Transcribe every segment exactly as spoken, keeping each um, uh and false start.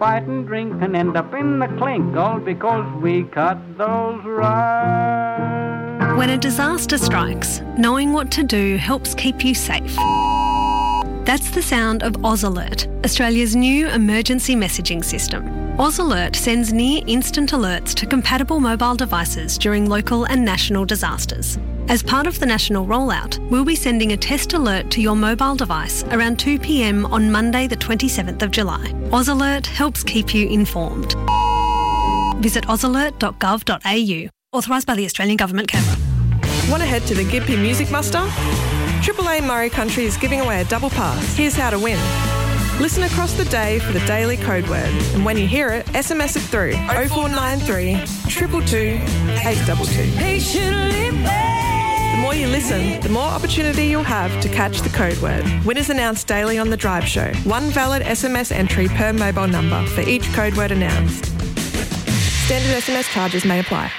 fight and drink and end up in the clink, all because we cut those rights. When a disaster strikes, knowing what to do helps keep you safe. That's the sound of Oz Alert, Australia's new emergency messaging system. Oz Alert sends near-instant alerts to compatible mobile devices during local and national disasters. As part of the national rollout, we'll be sending a test alert to your mobile device around two p m on Monday the twenty-seventh of July. Oz Alert helps keep you informed. Visit oz alert dot gov dot a u. Authorised by the Australian Government, Canberra. Want to head to the Gympie Music Muster? Triple A Murray Country is giving away a double pass. Here's how to win. Listen across the day for the daily code word, and when you hear it, S M S it through oh four nine three, two two two, eight two two. The more you listen, the more opportunity you'll have to catch the code word. Winners announced daily on The Drive Show. One valid S M S entry per mobile number for each code word announced. Standard S M S charges may apply.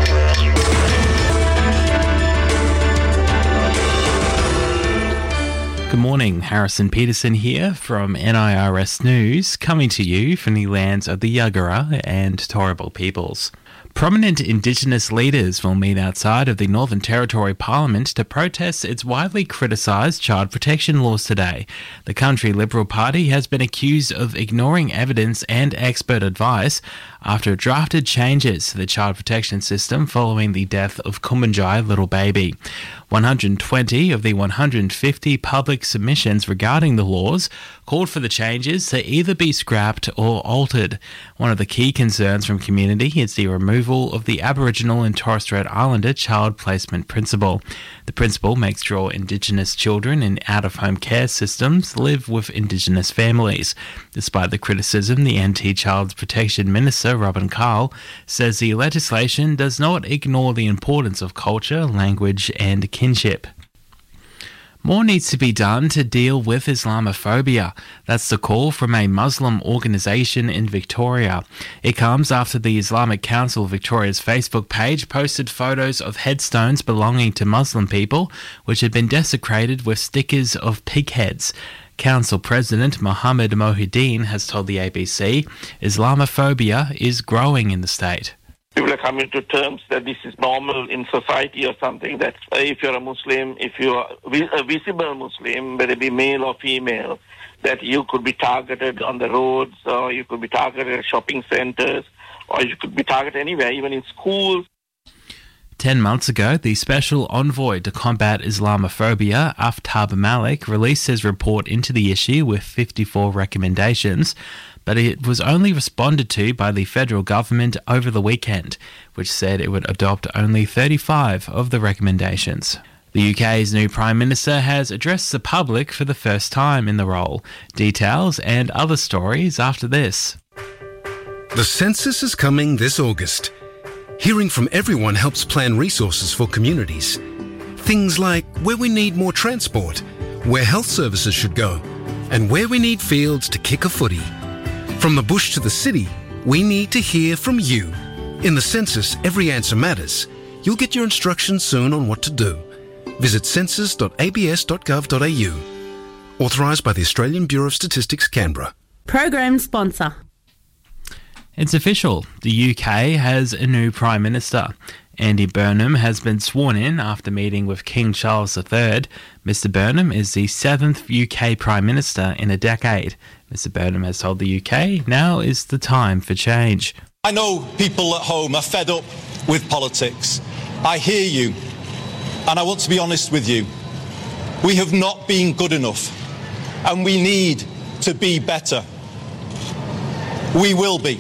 Good morning, Harrison Peterson here from N I R S News, coming to you from the lands of the Yagara and Turrbal peoples. Prominent Indigenous leaders will meet outside of the Northern Territory Parliament to protest its widely criticised child protection laws today. The country Liberal Party has been accused of ignoring evidence and expert advice after it drafted changes to the child protection system following the death of Kumanjai Little Baby. one hundred twenty of the one hundred fifty public submissions regarding the laws called for the changes to either be scrapped or altered. One of the key concerns from community is the removal of the Aboriginal and Torres Strait Islander child placement principle. The principle makes sure Indigenous children in out-of-home care systems live with Indigenous families. Despite the criticism, the Anti-Child Protection Minister, Robin Carl, says the legislation does not ignore the importance of culture, language and kinship. More needs to be done to deal with Islamophobia. That's the call from a Muslim organisation in Victoria. It comes after the Islamic Council of Victoria's Facebook page posted photos of headstones belonging to Muslim people, which had been desecrated with stickers of pig heads. Council President Mohammed Mohideen has told the A B C Islamophobia is growing in the state. People are coming to terms that this is normal in society or something, that if you're a Muslim, if you're a visible Muslim, whether it be male or female, that you could be targeted on the roads, or you could be targeted at shopping centres, or you could be targeted anywhere, even in schools. Ten months ago, the Special Envoy to Combat Islamophobia, Aftab Malik, released his report into the issue with fifty-four recommendations, but it was only responded to by the federal government over the weekend, which said it would adopt only thirty-five of the recommendations. The U K's new Prime Minister has addressed the public for the first time in the role. Details and other stories after this. The census is coming this August. Hearing from everyone helps plan resources for communities. Things like where we need more transport, where health services should go, and where we need fields to kick a footy. From the bush to the city, we need to hear from you. In the census, every answer matters. You'll get your instructions soon on what to do. Visit census dot a b s dot gov dot a u. Authorised by the Australian Bureau of Statistics, Canberra. Program sponsor. It's official. The U K has a new Prime Minister. Andy Burnham has been sworn in after meeting with King Charles the Third. Mister Burnham is the seventh U K Prime Minister in a decade. Mister Burnham has told the U K now is the time for change. I know people at home are fed up with politics. I hear you, and I want to be honest with you. We have not been good enough, and we need to be better. We will be.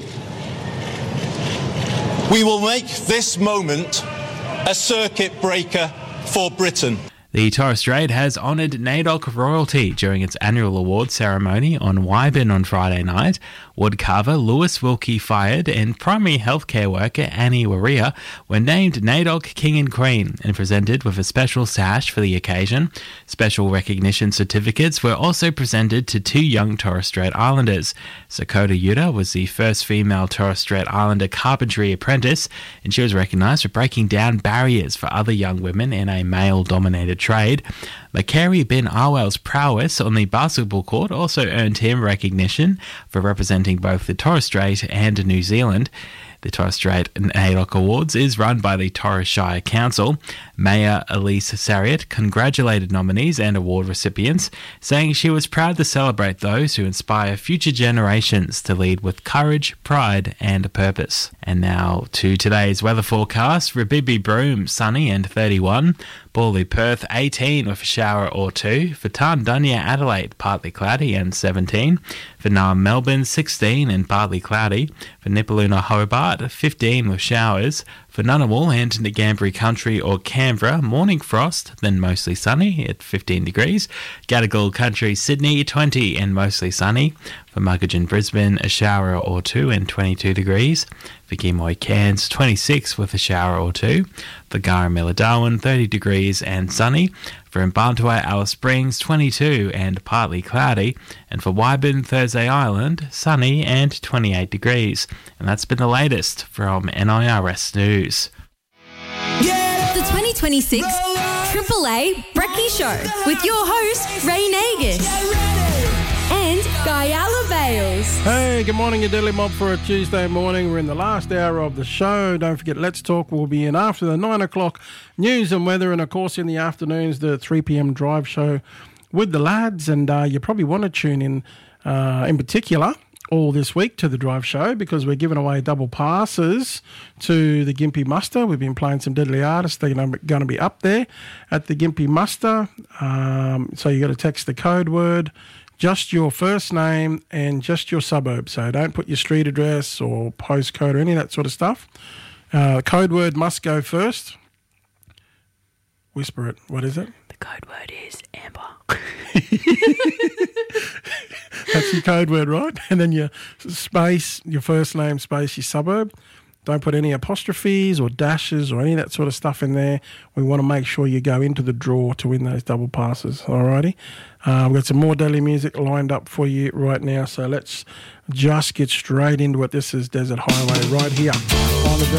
We will make this moment a circuit breaker for Britain. The Torres Strait has honoured NAIDOC royalty during its annual award ceremony on Wyburn on Friday night. Woodcarver Lewis Wilkie Fired and primary healthcare worker Annie Waria were named NAIDOC King and Queen and presented with a special sash for the occasion. Special recognition certificates were also presented to two young Torres Strait Islanders. Sakota Yuta was the first female Torres Strait Islander carpentry apprentice, and she was recognised for breaking down barriers for other young women in a male-dominated trade. Makeri bin Awel's prowess on the basketball court also earned him recognition for representing both the Torres Strait and New Zealand. The Torres Strait and A D O C Awards is run by the Torres Shire Council. Mayor Elise Sarriott congratulated nominees and award recipients, saying she was proud to celebrate those who inspire future generations to lead with courage, pride and purpose. And now to today's weather forecast. Rabibi Broome, sunny and thirty-one. Borley Perth, eighteen with a shower or two. For Tarndunya Adelaide, partly cloudy and seventeen. For Naarm Melbourne, sixteen and partly cloudy. For Nipaluna Hobart, fifteen with showers. For Ngunnawal and Ngambri Country or Canberra, morning frost, then mostly sunny at fifteen degrees. Gadigal Country, Sydney, twenty and mostly sunny. For Muggagin Brisbane, a shower or two and twenty-two degrees. For Gimoy Cairns, twenty-six with a shower or two. For Garamilla Darwin, thirty degrees and sunny. For Mbantua Alice Springs, twenty-two and partly cloudy. And for Wyburn Thursday Island, sunny and twenty-eight degrees. And that's been the latest from N I R S News. The twenty twenty-six Triple A Brekkie Show with your host, Ray Nagus. And Guyala Bales. Hey, good morning, your Daily Mob for a Tuesday morning. We're in the last hour of the show. Don't forget, Let's Talk will be in after the nine o'clock news and weather. And, of course, in the afternoons, the three p.m. drive show with the lads. And uh, you probably want to tune in, uh, in particular, all this week to the drive show because we're giving away double passes to the Gympie Muster. We've been playing some deadly artists. They're going to be up there at the Gympie Muster. Um, so you got to text the code word, just your first name and just your suburb. So don't put your street address or postcode or any of that sort of stuff. Uh, code word must go first. Whisper it. What is it? The code word is Amber. That's your code word, right? And then your space, your first name, space, your suburb. Don't put any apostrophes or dashes or any of that sort of stuff in there. We want to make sure you go into the draw to win those double passes, alrighty? Uh, we've got some more daily music lined up for you right now, so let's just get straight into it. This is Desert Highway right here on the